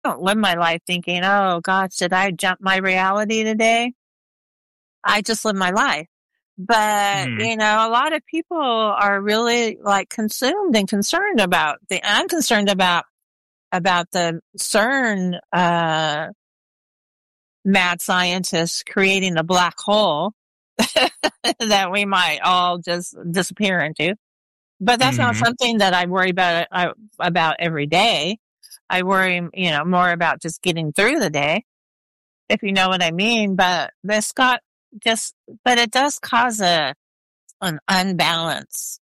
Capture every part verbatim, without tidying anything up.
don't live my life thinking, oh gosh, did I jump my reality today? I just live my life. But, Mm. you know, a lot of people are really like consumed and concerned about the, I'm concerned about, about the CERN, uh, mad scientists creating a black hole that we might all just disappear into. But that's not Mm-hmm. something that I worry about, uh, about every day. I worry, you know, more about just getting through the day, if you know what I mean. But this got just, but it does cause a, an unbalance,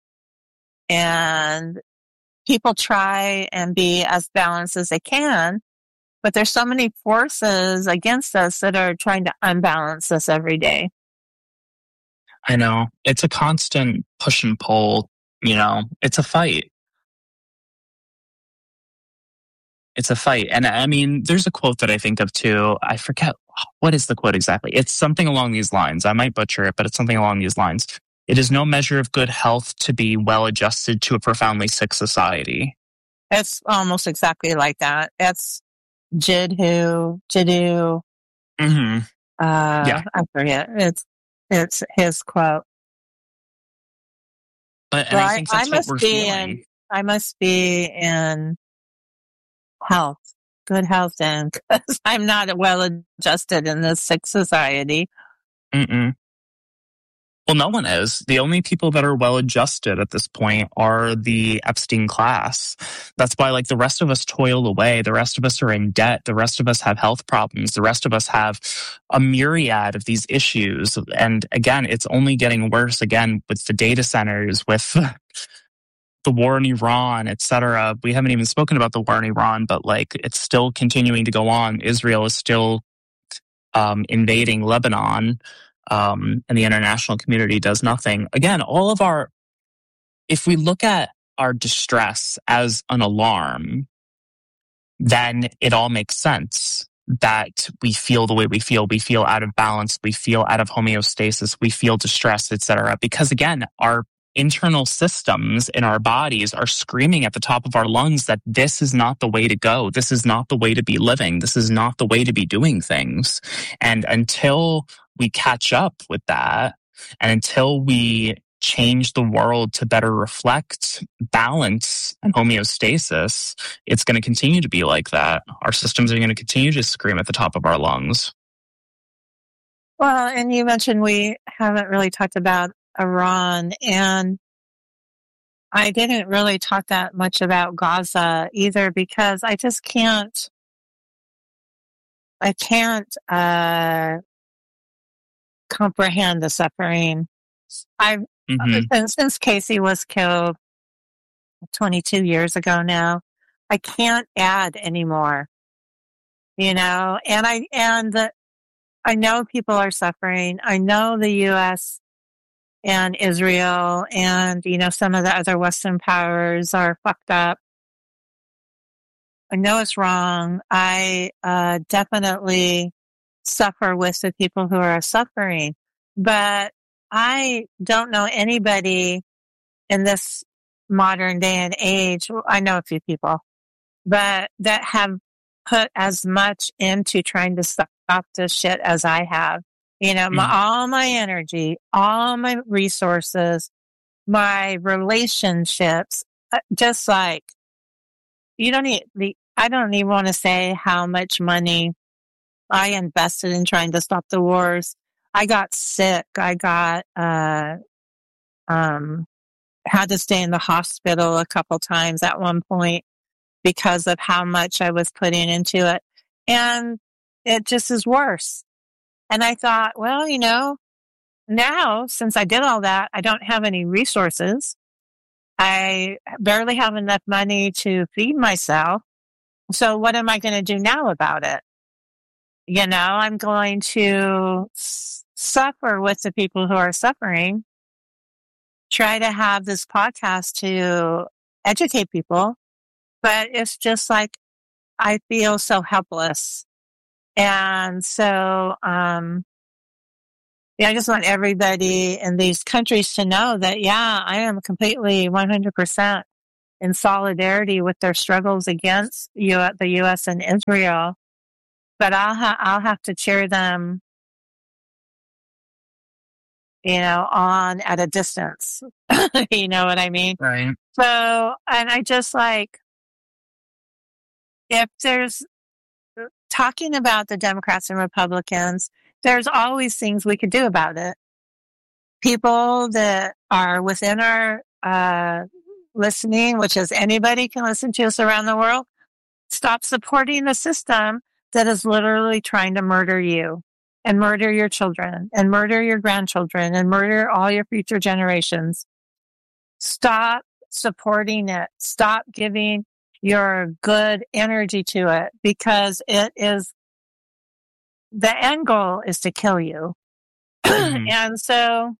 and people try and be as balanced as they can, but there's so many forces against us that are trying to unbalance us every day. I know. It's a constant push and pull, you know, it's a fight. It's a fight. And I mean, there's a quote that I think of too. I forget, what is the quote exactly? It's something along these lines. I might butcher it, but it's something along these lines. It is no measure of good health to be well adjusted to a profoundly sick society. It's almost exactly like that. It's Jiddu, Jiddu, Mm-hmm. uh, Yeah. I forget. It's, it's his quote. But, and So I I, think I that's what must we're be feeling. in, I must be in health, good health then, because I'm not well adjusted in this sick society. Mm-mm. Well, no one is. The only people that are well adjusted at this point are the Epstein class. That's why, like, the rest of us toil away. The rest of us are in debt. The rest of us have health problems. The rest of us have a myriad of these issues. And again, it's only getting worse again with the data centers, with the war in Iran, et cetera. We haven't even spoken about the war in Iran, but like, it's still continuing to go on. Israel is still um, invading Lebanon. Um, and the international community does nothing. Again, all of our, if we look at our distress as an alarm, then it all makes sense that we feel the way we feel. We feel out of balance. We feel out of homeostasis. We feel distressed, et cetera. Because again, our internal systems in our bodies are screaming at the top of our lungs that this is not the way to go. This is not the way to be living. This is not the way to be doing things. And until we catch up with that, and until we change the world to better reflect balance and homeostasis, it's going to continue to be like that. Our systems are going to continue to scream at the top of our lungs. Well, and you mentioned we haven't really talked about Iran, and I didn't really talk that much about Gaza either, because I just can't, I can't, uh, comprehend the suffering. I've, Mm-hmm. since, since Casey was killed twenty-two years ago now, I can't add anymore, you know, and I, and the, I know people are suffering. I know the U S and Israel and, you know, some of the other Western powers are fucked up. I know it's wrong. I uh, definitely suffer with the people who are suffering, but I don't know anybody in this modern day and age. I know a few people, but that have put as much into trying to stop this shit as I have. You know, my, all my energy, all my resources, my relationships, uh, just like, you don't need the, I don't even want to say how much money I invested in trying to stop the wars. I got sick. I got, uh, um, had to stay in the hospital a couple times at one point because of how much I was putting into it. And it just is worse. And I thought, well, you know, now since I did all that, I don't have any resources. I barely have enough money to feed myself. So what am I going to do now about it? You know, I'm going to s- suffer with the people who are suffering, try to have this podcast to educate people, but it's just like, I feel so helpless. And so, um, yeah, I just want everybody in these countries to know that, yeah, I am completely one hundred percent in solidarity with their struggles against U- the U S and Israel. But I'll ha- I'll have to cheer them, you know, on at a distance. You know what I mean? Right. So, and I just like, if there's talking about the Democrats and Republicans, there's always things we could do about it. People that are within our uh, listening, which is anybody can listen to us around the world, stop supporting the system that is literally trying to murder you and murder your children and murder your grandchildren and murder all your future generations. Stop supporting it. Stop giving your good energy to it, because it is, the end goal is to kill you. Mm-hmm. And so,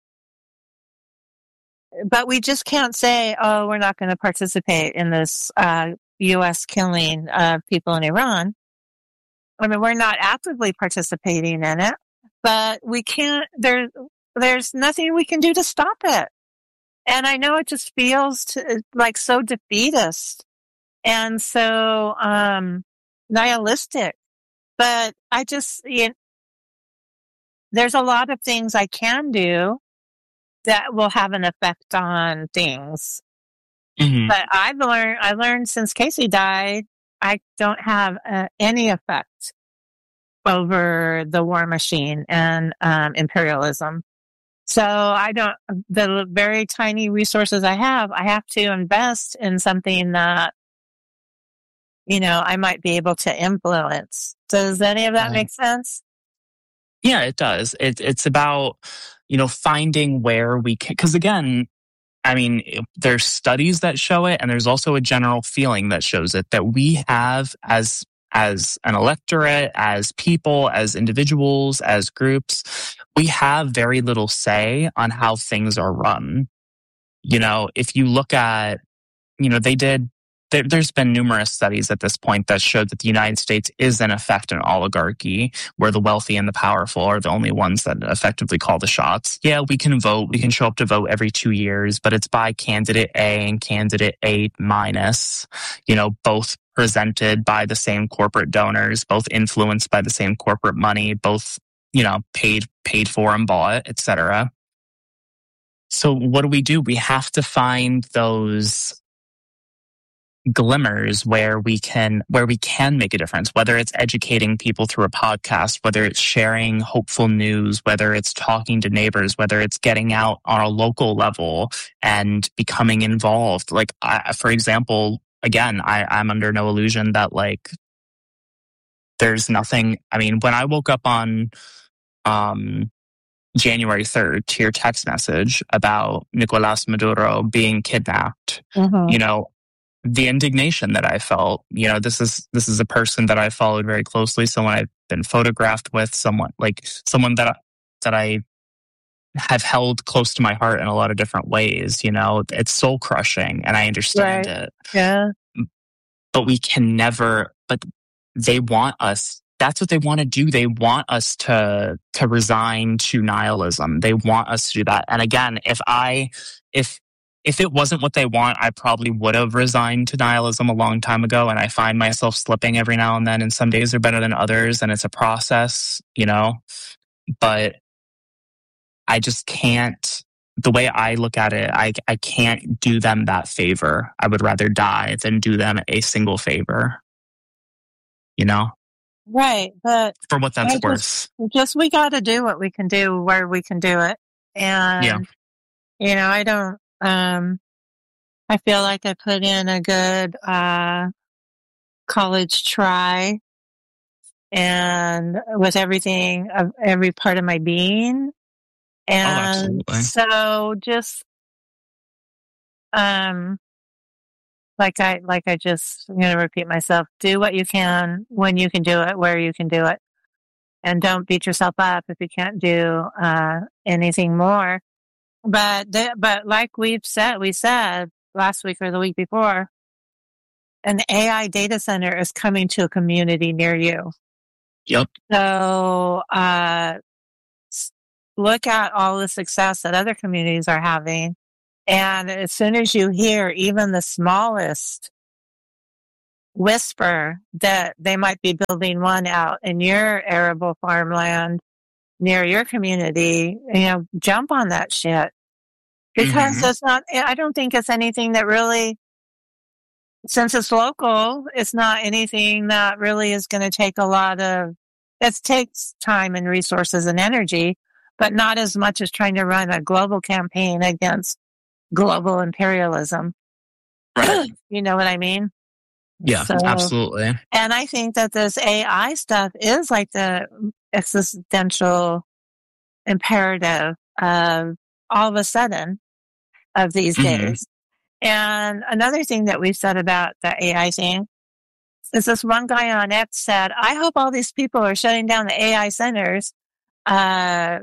but we just can't say, oh, we're not going to participate in this uh, U S killing of people in Iran. I mean, we're not actively participating in it, but we can't, there, there's nothing we can do to stop it. And I know it just feels to, like so defeatist and so um, nihilistic, but I just, you know, there's a lot of things I can do that will have an effect on things. Mm-hmm. But I've learned, I learned since Casey died, I don't have uh, any effect over the war machine and um, imperialism. So I don't, the very tiny resources I have, I have to invest in something that, you know, I might be able to influence. Does any of that right. make sense? Yeah, it does. It, it's about, you know, finding where we can, because again, I mean, there's studies that show it, and there's also a general feeling that shows it, that we have as as an electorate, as people, as individuals, as groups, we have very little say on how things are run. You know, if you look at, you know, they did, there, there's been numerous studies at this point that showed that the United States is in effect an oligarchy where the wealthy and the powerful are the only ones that effectively call the shots. Yeah, we can vote. We can show up to vote every two years, but it's by candidate A and candidate A minus, you know, both presented by the same corporate donors, both influenced by the same corporate money, both, you know, paid, paid for and bought, et cetera. So what do we do? We have to find those glimmers where we can where we can make a difference, whether it's educating people through a podcast, whether it's sharing hopeful news, whether it's talking to neighbors, whether it's getting out on a local level and becoming involved. Like, I, for example, again, I, I'm under no illusion that like there's nothing. I mean, when I woke up on um January third to your text message about Nicolas Maduro being kidnapped, mm-hmm. you know, the indignation that I felt, you know, this is, this is a person that I followed very closely, someone I've been photographed with, someone like someone that, I, that I have held close to my heart in a lot of different ways. You know, it's soul crushing and I understand right. it. Yeah. But we can never, but they want us, that's what they want to do. They want us to, to resign to nihilism. They want us to do that. And again, if I, if, If it wasn't what they want, I probably would have resigned to nihilism a long time ago. And I find myself slipping every now and then. And some days are better than others. And it's a process, you know. But I just can't, the way I look at it, I, I can't do them that favor. I would rather die than do them a single favor, you know. Right. But for what that's I worth. Just, just we got to do what we can do where we can do it. And, yeah. you know, I don't. Um, I feel like I put in a good uh, college try, and with everything of every part of my being, and oh, so just um, like I like I just I'm gonna repeat myself: do what you can when you can do it, where you can do it, and don't beat yourself up if you can't do uh, anything more. But, the, but like we've said, we said last week or the week before, an A I data center is coming to a community near you. Yep. So, uh, look at all the success that other communities are having And as soon as you hear even the smallest whisper that they might be building one out in your arable farmland near your community, you know, jump on that shit. Because Mhm. it's not, I don't think it's anything that really, since it's local, it's not anything that really is going to take a lot of, it takes time and resources and energy, but not as much as trying to run a global campaign against global imperialism. Right. You know what I mean? Yeah, So, absolutely. and I think that this A I stuff is like the existential imperative of all of a sudden of these Mhm. days. And another thing that we've said about the A I thing is this one guy on X said, I hope all these people are shutting down the A I centers, uh,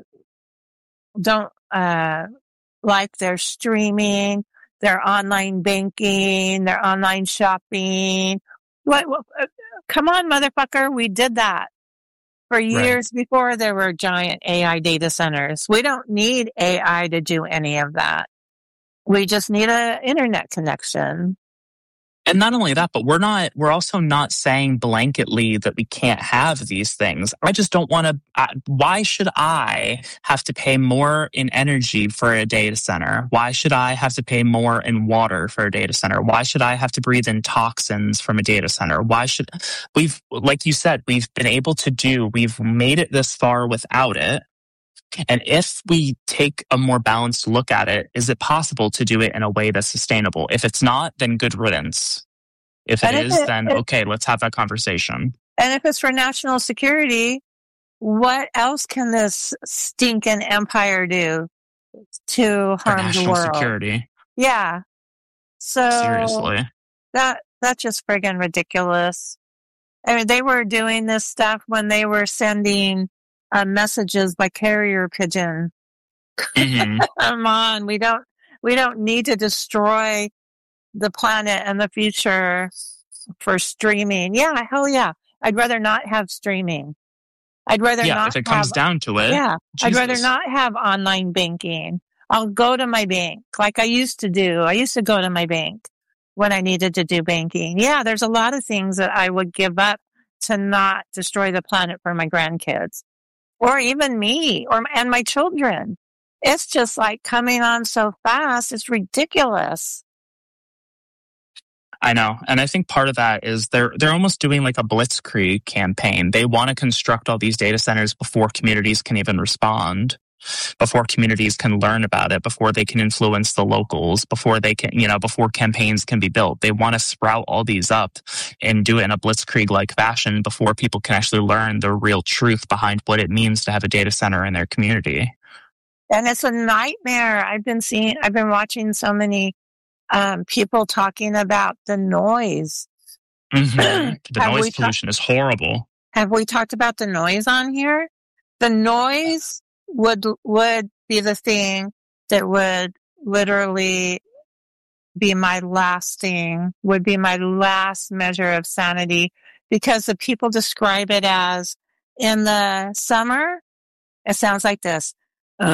don't, uh, like their streaming, their online banking, their online shopping. What, what uh, come on, motherfucker. We did that for years Right. before there were giant A I data centers. We don't need A I to do any of that. We just need an internet connection. And not only that, but we're not, we're also not saying blanketly that we can't have these things. I just don't want to, uh, why should I have to pay more in energy for a data center? Why should I have to pay more in water for a data center? Why should I have to breathe in toxins from a data center? Why should, we've, like you said, we've been able to do, we've made it this far without it. And if we take a more balanced look at it, is it possible to do it in a way that's sustainable? If it's not, then good riddance. If it And if is, it, then it- okay, let's have that conversation. and if it's for national security, what else can this stinking empire do to For harm the national world? security. Yeah. So Seriously. that that's just friggin' ridiculous. I mean, they were doing this stuff when they were sending uh, messages by carrier pigeon. Mhm. Come on, we don't we don't need to destroy the planet and the future for streaming. Yeah, hell yeah. I'd rather not have streaming. I'd rather Yeah, not if it have, comes down to it, yeah, I'd rather Jesus. not have online banking. I'll go to my bank like I used to do. I used to go to my bank when I needed to do banking. Yeah, there's a lot of things that I would give up to not destroy the planet for my grandkids or even me or and my children. It's just like coming on so fast. It's ridiculous. I know. And I think part of that is they're they're almost doing like a blitzkrieg campaign. They want to construct all these data centers before communities can even respond, before communities can learn about it, before they can influence the locals, before they can, you know, before campaigns can be built. They want to sprout all these up and do it in a blitzkrieg-like fashion before people can actually learn the real truth behind what it means to have a data center in their community. And it's a nightmare. I've been seeing, I've been watching so many um, people talking about the noise. Mm-hmm. The Have noise we ta- pollution is horrible. Have we talked about the noise on here? The noise would would be the thing that would literally be my last thing, would be my last measure of sanity, because the people describe it as in the summer, it sounds like this. Uh,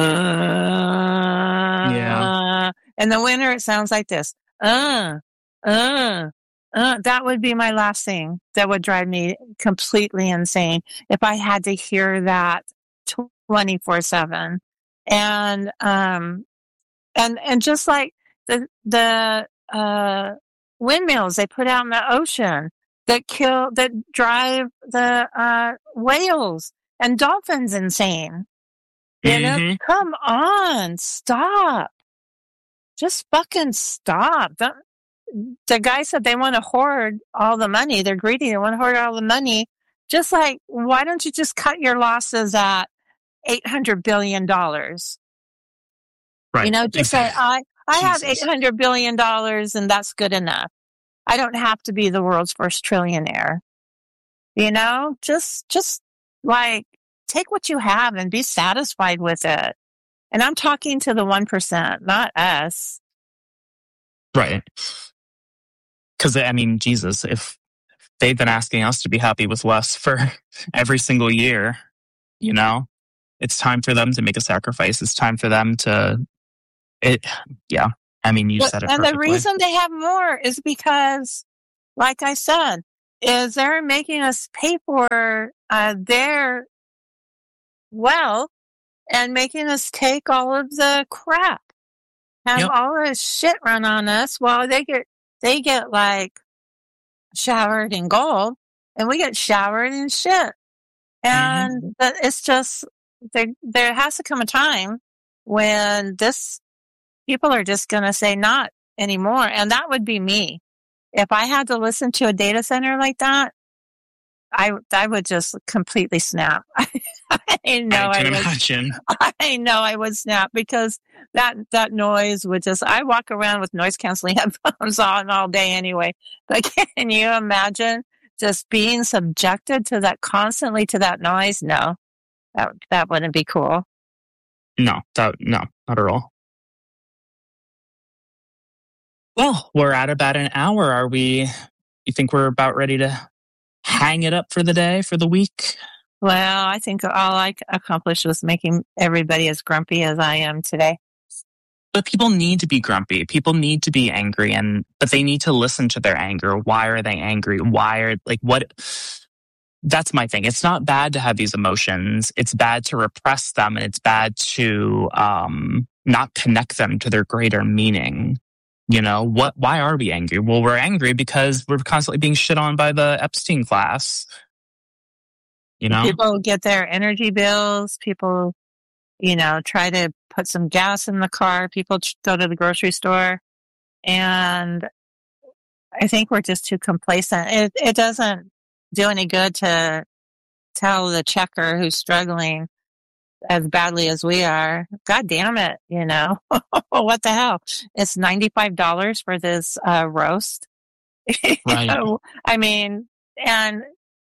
Yeah. In the winter, it sounds like this. Uh, uh, uh, that would be my last thing that would drive me completely insane if I had to hear that twenty-four seven. And, um, and, and just like the, the, uh, windmills they put out in the ocean that kill, that drive the, uh, whales and dolphins insane. You Mm-hmm. know, come on, stop. Just fucking stop. Don't, the guy said they want to hoard all the money. They're greedy. They want to hoard all the money. Just like, why don't you just cut your losses at eight hundred billion dollars? Right. You know, just say, I, I have Jesus. eight hundred billion dollars and that's good enough. I don't have to be the world's first trillionaire. You know, just, just like take what you have and be satisfied with it. And I'm talking to the one percent, not us. Right. Because, I mean, Jesus, if they've been asking us to be happy with less for every single year, you know, it's time for them to make a sacrifice. It's time for them to, it, yeah. I mean, you But- said it and the perfectly. reason they have more is because, like I said, is they're making us pay for uh, their wealth and making us take all of the crap, have Yep. all this shit run on us while they get they get like showered in gold and we get showered in shit. And Mhm. that it's just there. There has to come a time when this people are just going to say not anymore, and that would be me. If I had to listen to a data center like that, I I would just completely snap. I know I I, can would. imagine. I know I would snap because that that noise would just. I walk around with noise canceling headphones on all day anyway. But can you imagine just being subjected to that constantly to that noise? No, that that wouldn't be cool. No, that no, not at all. Well, we're at about an hour. Are we? You think we're about ready to hang it up for the day, for the week? Well, I think all I accomplished was making everybody as grumpy as I am today. But people need to be grumpy. People need to be angry, and but they need to listen to their anger. Why are they angry? Why are like what? That's my thing. It's not bad to have these emotions. It's bad to repress them, and it's bad to um, not connect them to their greater meaning. You know what? Why are we angry? Well, we're angry because we're constantly being shit on by the Epstein class. You know, People get their energy bills. People, you know, try to put some gas in the car. People ch- go to the grocery store, and I think we're just too complacent. It it doesn't do any good to tell the checker who's struggling as badly as we are. God damn it, you know. What the hell? It's ninety-five dollars for this uh, roast. right? I mean, and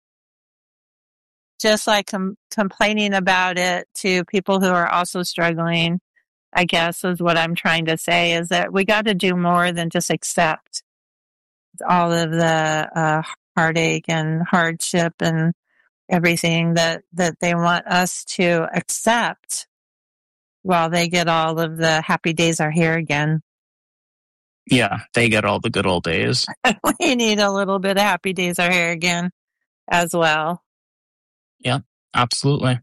just like com- complaining about it to people who are also struggling, I guess is what I'm trying to say, is that we got to do more than just accept all of the uh, heartache and hardship and everything that, that they want us to accept while they get all of the happy days are here again. Yeah, they get all the good old days. We need a little bit of happy days are here again as well. Yeah, absolutely.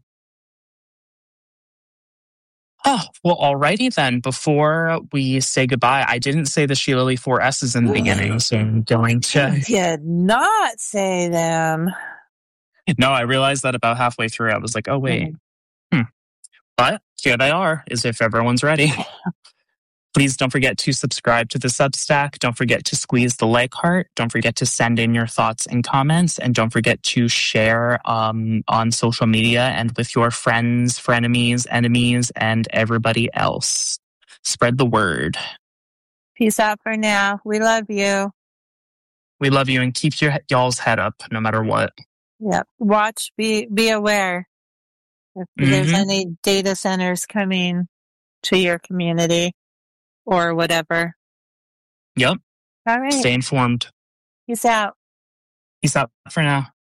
Oh, well, alrighty then. Before we say goodbye, I didn't say the Sheila Lee four S's in the beginning, so I'm going to. Did not say them. No, I realized that about halfway through. I was like, oh, wait. Hmm. But here they are, as if everyone's ready. Please don't forget to subscribe to the Substack. Don't forget to squeeze the like heart. Don't forget to send in your thoughts and comments. And don't forget to share um, on social media and with your friends, frenemies, enemies, and everybody else. Spread the word. Peace out for now. We love you. We love you, and keep your y'all's head up no matter what. Yep. Watch, be be aware if there's Mhm. any data centers coming to your community or whatever. Yep. All right. Stay informed. Peace out. Peace out for now.